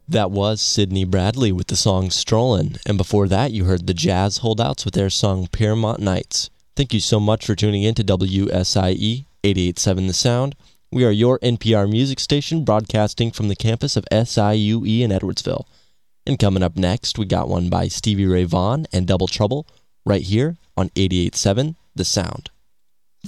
That was Sidney Bradley with the song Strollin', and before that you heard the Jazz Holdouts with their song Paramount Nights. Thank you so much for tuning in to WSIE 88.7 The Sound. We are your NPR music station broadcasting from the campus of SIUE in Edwardsville. And coming up next, we got one by Stevie Ray Vaughan and Double Trouble right here on 88.7 The Sound.